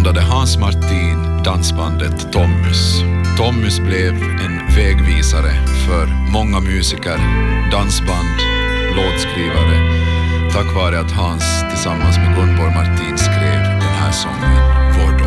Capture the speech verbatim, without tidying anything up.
grundade Hans Martin dansbandet Tommus. Tommus blev en vägvisare för många musiker, dansband, låtskrivare, tack vare att Hans tillsammans med Gunborg Martin skrev den här sången Vår